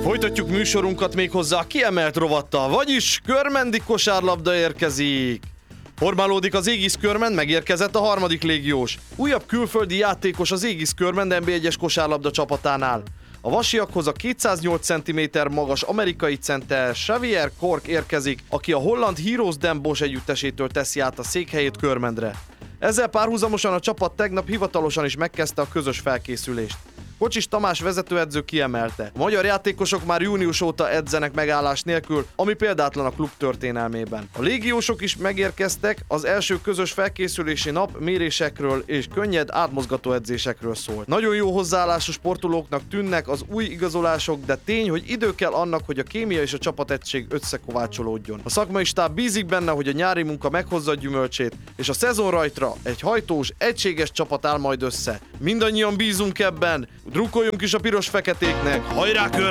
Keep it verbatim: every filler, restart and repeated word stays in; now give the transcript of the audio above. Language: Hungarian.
Folytatjuk műsorunkat méghozzá kiemelt rovattal, vagyis körmendi kosárlabda érkezik. Formálódik az Aegis Körmend, megérkezett a harmadik légiós. Újabb külföldi játékos az Aegis Körmend en bé egyes kosárlabda csapatánál. A vasiakhoz a kétszáznyolc centiméter magas amerikai center Xavier Cork érkezik, aki a holland Heroes Den Bosch együttesétől teszi át a székhelyét Körmendre. Ezzel párhuzamosan a csapat tegnap hivatalosan is megkezdte a közös felkészülést. Kocsis Tamás vezetőedző kiemelte: a magyar játékosok már június óta edzenek megállás nélkül, ami példátlan a klub történelmében. A légiósok is megérkeztek, az első közös felkészülési nap mérésekről és könnyed átmozgató edzésekről szólt. Nagyon jó hozzáállású sportolóknak tűnnek az új igazolások, de tény, hogy idő kell annak, hogy a kémia és a csapategység összekovácsolódjon. A szakmai stáb bízik benne, hogy a nyári munka meghozza a gyümölcsét, és a szezon rajtra egy hajtós, egységes csapat áll majd össze. Mindannyian bízunk ebben, drukkoljunk is a piros-feketéknek, hajrá Kör!